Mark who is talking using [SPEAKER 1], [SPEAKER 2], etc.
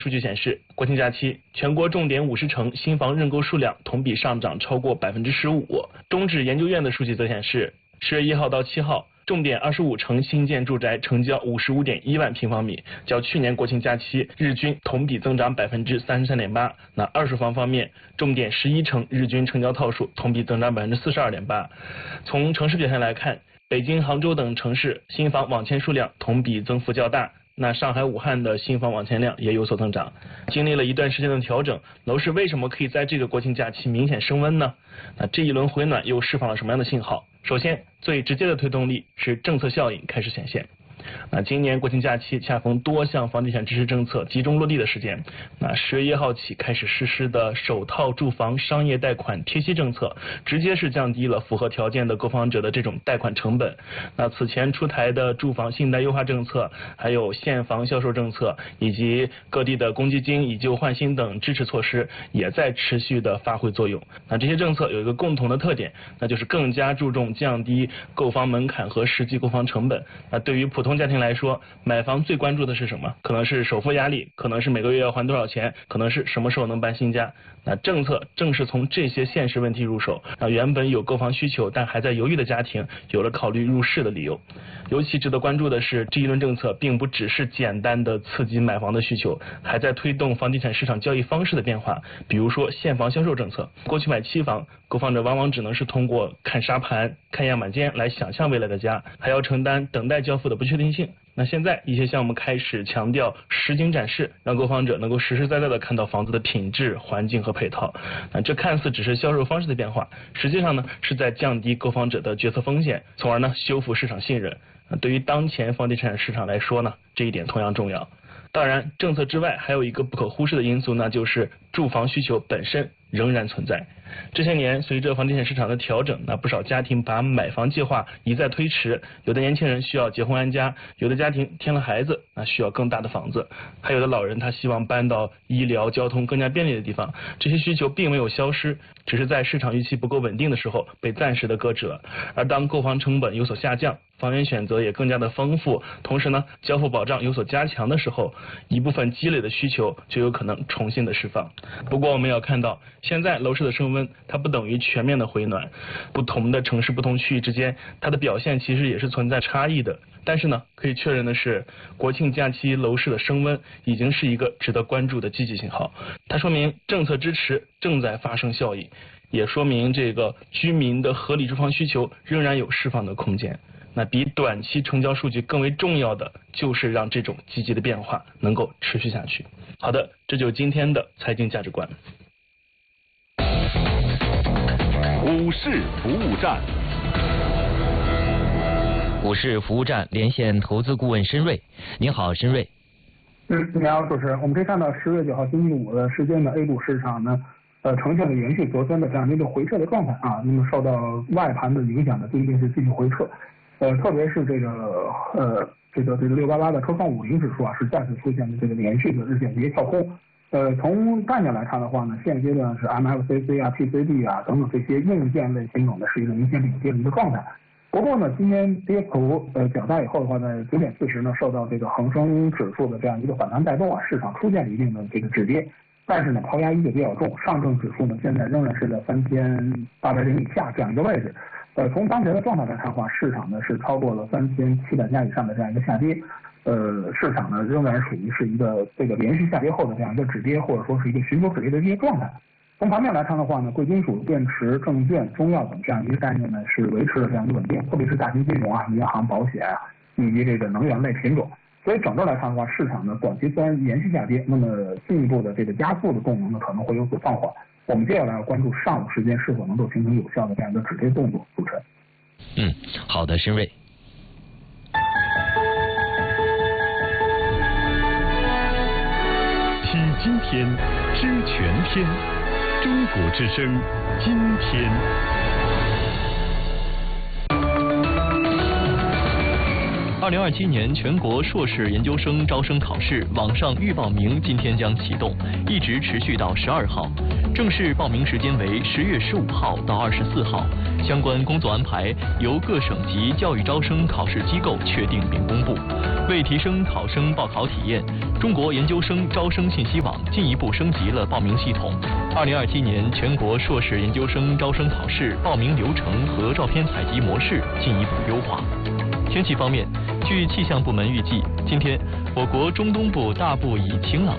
[SPEAKER 1] 数据显示，国庆假期全国重点50城新房认购数量同比上涨超过15%。中指研究院的数据则显示，10月1号到7号，重点25城新建住宅成交55.1万平方米，较去年国庆假期日均同比增长33.8%。那二手房方面，重点11城日均成交套数同比增长42.8%。从城市表现来看，北京、杭州等城市新房网签数量同比增幅较大。那上海、武汉的新房网签量也有所增长。经历了一段时间的调整，楼市为什么可以在这个国庆假期明显升温呢？那这一轮回暖又释放了什么样的信号？首先，最直接的推动力是政策效应开始显现。那今年国庆假期恰逢多项房地产支持政策集中落地的时间。那10月1号起开始实施的首套住房商业贷款贴息政策，直接是降低了符合条件的购房者的这种贷款成本。那此前出台的住房信贷优化政策，还有现房销售政策，以及各地的公积金以旧换新等支持措施，也在持续的发挥作用。那这些政策有一个共同的特点，那就是更加注重降低购房门槛和实际购房成本。那对于普通家庭来说，买房最关注的是什么？可能是首付压力，可能是每个月要还多少钱，可能是什么时候能搬新家。那政策正是从这些现实问题入手，让原本有购房需求但还在犹豫的家庭有了考虑入市的理由。尤其值得关注的是，这一轮政策并不只是简单的刺激买房的需求，还在推动房地产市场交易方式的变化。比如说现房销售政策，过去买期房，购房者往往只能是通过看沙盘、看样板间来想象未来的家，还要承担等待交付的不确定性。那现在一些项目开始强调实景展示，让购房者能够实实在在的看到房子的品质、环境和配套。那这看似只是销售方式的变化，实际上呢是在降低购房者的决策风险，从而呢修复市场信任。对于当前房地产市场来说呢，这一点同样重要。当然，政策之外还有一个不可忽视的因素，那就是住房需求本身仍然存在。这些年，随着房地产市场的调整，那不少家庭把买房计划一再推迟。有的年轻人需要结婚安家，有的家庭添了孩子，那需要更大的房子，还有的老人他希望搬到医疗、交通更加便利的地方。这些需求并没有消失，只是在市场预期不够稳定的时候被暂时的搁置了。而当购房成本有所下降，房源选择也更加的丰富，同时呢，交付保障有所加强的时候，一部分积累的需求就有可能重新的释放。不过我们要看到，现在楼市的升温，它不等于全面的回暖，不同的城市、不同区域之间，它的表现其实也是存在差异的。但是呢，可以确认的是，国庆假期楼市的升温已经是一个值得关注的积极信号。它说明政策支持正在发生效益，也说明这个居民的合理住房需求仍然有释放的空间。那比短期成交数据更为重要的，就是让这种积极的变化能够持续下去。好的，这就是今天的财经价值观。
[SPEAKER 2] 股市服务站，
[SPEAKER 3] 股市服务站连线投资顾问申瑞。您好，申瑞。
[SPEAKER 4] 你好，主持人。我们可以看到10月9号星期五的时间呢 ，A 股市场呢，呈现了延续昨天的这样一个回撤的状态啊。那么受到外盘的影响呢，最近是继续回撤。特别是这个688的科创50指数啊，是再次出现了这个连续的日线跌跳空。从概念来看的话呢，现阶段是 MLCC 啊、PCB 啊等等这些硬件类品种的是一个明显领跌的一个状态。不过呢，今天跌幅较大以后的话呢，9点40呢受到这个恒生指数的这样一个反弹带动啊，市场出现了一定的这个止跌。但是呢，抛压依旧比较重，上证指数呢现在仍然是在3800以下这样一个位置。从当前的状态来看的话，市场呢是超过了3700家以上的这样一个下跌，市场呢仍然属于是一个这个连续下跌后的这样一个止跌，或者说是一个寻求止跌的这些状态。从盘面来看的话呢，贵金属、电池、证券、中药等这样一些概念呢是维持了这样一个稳定，特别是大型金融啊、银行、保险啊以及这个能源类品种。所以整个来看的话，市场呢短期虽然延续下跌，那么进一步的这个加速的动能呢可能会有所放缓。我们接下来要关注上午时间是否能够形成有效的这样一个止跌动作。主持人。
[SPEAKER 3] 好的，申瑞。
[SPEAKER 2] 体今天，知全天，中国之声，今天。
[SPEAKER 5] 2027年全国硕士研究生招生考试网上预报名今天将启动，一直持续到12号。正式报名时间为10月15号到24号，相关工作安排由各省级教育招生考试机构确定并公布。为提升考生报考体验，中国研究生招生信息网进一步升级了报名系统。2027年全国硕士研究生招生考试报名流程和照片采集模式进一步优化。天气方面，据气象部门预计，今天我国中东部大部以晴朗